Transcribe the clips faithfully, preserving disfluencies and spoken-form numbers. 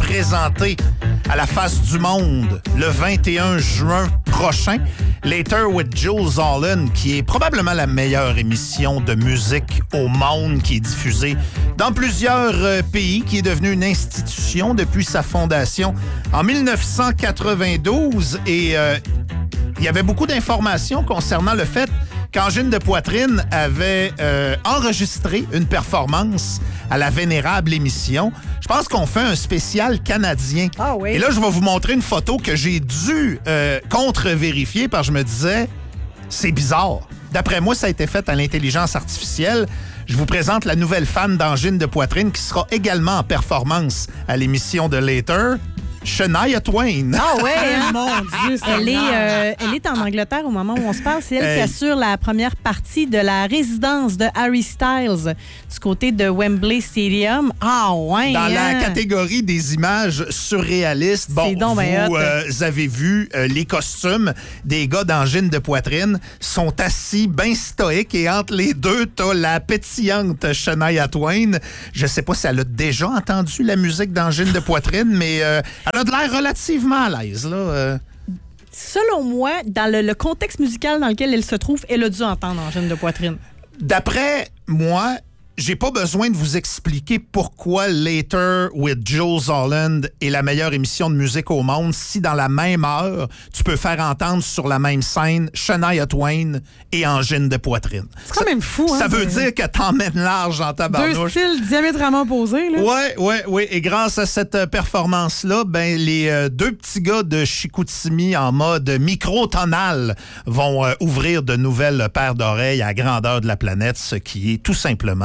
présenter à la Face du Monde le vingt et un juin prochain. Later with Jools Holland, qui est probablement la meilleure émission de musique au monde, qui est diffusée dans plusieurs euh, pays, qui est devenue une institution depuis sa fondation en dix-neuf cent quatre-vingt-douze. Et euh, il y avait beaucoup d'informations concernant le fait qu'Angine de Poitrine avait euh, enregistré une performance à la vénérable émission. Je pense qu'on fait un spécial canadien. Ah oui. Et là, je vais vous montrer une photo que j'ai dû euh, contre-vérifier parce que je me disais, c'est bizarre. D'après moi, ça a été fait à l'intelligence artificielle. Je vous présente la nouvelle fan d'Angine de Poitrine qui sera également en performance à l'émission de Later. Shania Twain. Ah ouais, hein? Mon Dieu, Elle est, euh, elle est en Angleterre au moment où on se parle. C'est elle Hey. qui assure la première partie de la résidence de Harry Styles du côté de Wembley Stadium. Ah ouais, Dans hein? la catégorie des images surréalistes, bon, C'est donc vous ben hot. euh, avez vu euh, les costumes des gars d'Angine de Poitrine sont assis bien stoïques et entre les deux, t'as la pétillante Shania Twain. Je sais pas si elle a déjà entendu la musique d'Angine de Poitrine, mais euh, elle a de l'air relativement à l'aise, là. euh. Selon moi, dans le, le contexte musical dans lequel elle se trouve, elle a dû entendre Angine de Poitrine. D'après moi, j'ai pas besoin de vous expliquer pourquoi Later with Jools Holland est la meilleure émission de musique au monde si dans la même heure, tu peux faire entendre sur la même scène Shania Twain et Angine de Poitrine. C'est quand même fou, hein? Ça veut c'est- dire que t'emmènes large en Deux tabarnouche. styles diamétralement opposés, là. Ouais, ouais, ouais. Et grâce à cette euh, performance-là, ben les euh, deux petits gars de Chicoutimi en mode microtonal vont euh, ouvrir de nouvelles paires d'oreilles à la grandeur de la planète, ce qui est tout simplement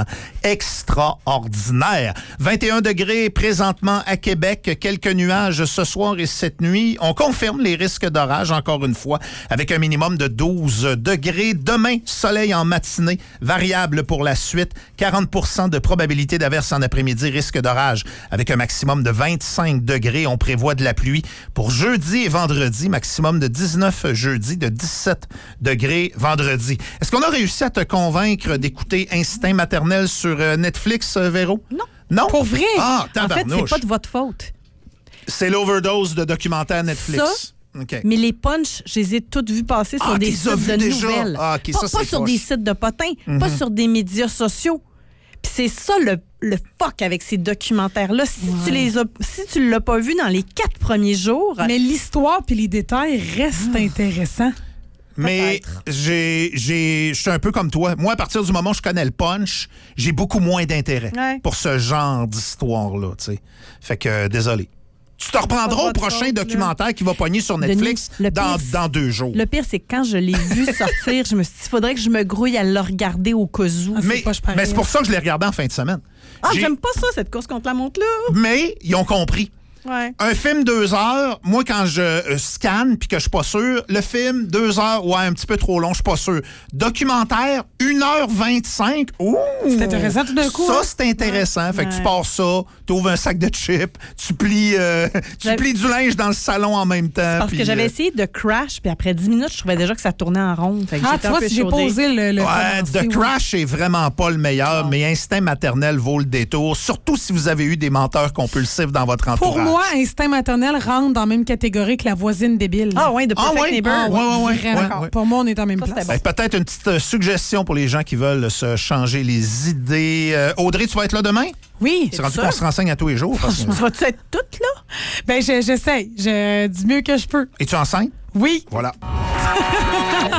extraordinaire. vingt et un degrés présentement à Québec, quelques nuages ce soir et cette nuit. On confirme les risques d'orage encore une fois avec un minimum de douze degrés. Demain, soleil en matinée, variable pour la suite, quarante pour cent de probabilité d'averse en après-midi, risque d'orage avec un maximum de vingt-cinq degrés. On prévoit de la pluie pour jeudi et vendredi, maximum de dix-neuf jeudi, de dix-sept degrés vendredi. Est-ce qu'on a réussi à te convaincre d'écouter Instinct maternel sur euh, Netflix, euh, Véro? Non. Non? Pour vrai? Ah, En fait, c'est tabarnouche. pas de votre faute. C'est l'overdose de documentaires Netflix. Ça, OK. Mais les punchs, je les ai toutes vues passer sur Ah, des t'es sites vu de déjà? nouvelles. Ah, OK, pas ça, pas c'est sur poche. des sites de potins, pas sur des médias sociaux. Puis c'est ça le, le fuck avec ces documentaires-là. Si tu les as, si tu l'as pas vu dans les quatre premiers jours, Mais l'histoire puis les détails restent intéressants. Mais Peut-être. j'ai, j'ai, je suis un peu comme toi. Moi, à partir du moment où je connais le punch, j'ai beaucoup moins d'intérêt Ouais. pour ce genre d'histoire-là, tu sais. Fait que, euh, désolé. Tu te reprendras Pas au votre prochain faute, documentaire qui va pogner sur Denis, Netflix le dans, pire, dans deux jours. le pire, c'est que quand je l'ai vu sortir, je me suis dit, il faudrait que je me grouille à le regarder au cas où. Ah, c'est Mais, pas, je parais. mais c'est pour ça que je l'ai regardé en fin de semaine. Ah, J'ai- j'aime pas ça, cette course contre la montre-là. Mais ils ont compris. Ouais. Un film deux heures, moi, quand je euh, scanne puis que je suis pas sûr, le film deux heures, ouais, un petit peu trop long, je suis pas sûr. Documentaire, une heure vingt-cinq, ouh! C'est intéressant tout d'un coup, Ça, hein? c'est intéressant. Fait que tu Ouais. pars ça, tu ouvres un sac de chips, tu plies, euh, tu J'avais- plies du linge dans le salon en même temps. Parce puis, que j'avais euh, essayé de crash, puis après dix minutes, je trouvais déjà que ça tournait en rond. Fait que Ah, j'étais tu un vois, peu si j'ai chaudée. posé le. le Ouais, commencer, The ouais. Crash est vraiment pas le meilleur, mais Instinct maternel vaut le détour, surtout si vous avez eu des menteurs compulsifs dans votre entourage. Pour moi, Instinct maternel rentre dans la même catégorie que la voisine débile. Ah ouais, de Ah Perfect ouais? Neighbor. Ah ouais, ouais, ouais. Vraiment. ouais. Pour moi, on est en même Ça, place. c'était Ben, peut-être une petite euh, suggestion pour les gens qui veulent se changer les idées. Euh, Audrey, tu vas être là demain? Oui. C'est rendu sûr? qu'on se renseigne à tous les jours. parce que- Vas-tu être toute là? Ben, je- j'essaye. Je dis mieux que je peux. Es-tu enceinte? Oui. Voilà.